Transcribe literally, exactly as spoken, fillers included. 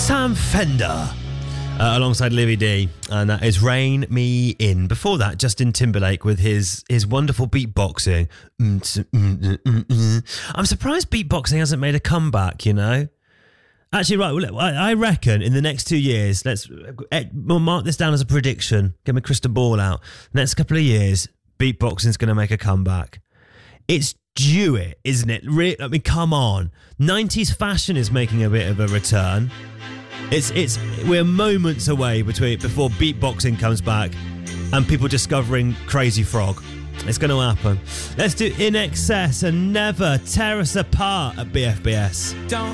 Sam Fender uh, alongside Livy D, and that is Rain Me In. Before that, Justin Timberlake with his his wonderful beatboxing. I'm surprised beatboxing hasn't made a comeback, you know. Actually, right, well, I reckon in the next two years, let's we'll mark this down as a prediction. Get my crystal ball out. Next couple of years, beatboxing's going to make a comeback. It's due it, isn't it? Re- I mean, come on. nineties fashion is making a bit of a return. It's it's we're moments away between before beatboxing comes back and people discovering Crazy Frog. It's going to happen. Let's do In Excess and Never Tear Us Apart at B F B S. Don't